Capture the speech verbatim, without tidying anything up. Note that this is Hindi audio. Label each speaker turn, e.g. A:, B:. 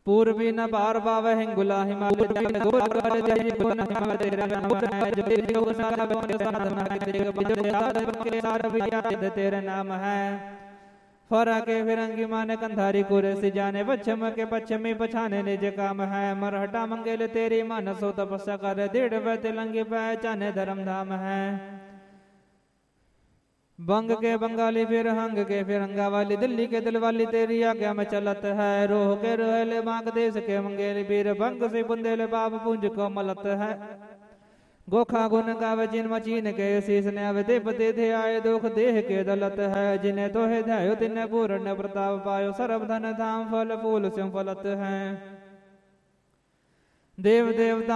A: पूर्वी न पार पावे हिंगुला हिमालय गोर कर जय गुण हिमालय तेरा नाम है जो योग सारा बन साधना तेरे बजो साधन के सार विद्या तेरा नाम है फरा के फिरंगी माने कंधारी कुरे से जाने पश्चिम के पश्चिमी पछाने निज काम है मरहटा मंगेल तेरी मानसो तपस्या कर दृढ़ व तिलंगी पहचाने धर्म धाम है बंग के बंगाली फिर हंग के फिर हंगा वाली दिल्ली के दिल वाली तेरी आज्ञा में चलत है रोह के रोहले बांग देश के मंगेली वीर बंग से बुंदेले बाब पुंज को मलत है गोखा गुन गावे जिन मचीन के शीस ने अवधि पति थे आए दुख देह के दलत है जिन्हें तो है ध्यायो तिन्हें पूर्ण प्रताप पायो सर्व धन धाम फल फूल से फलत है देव देवता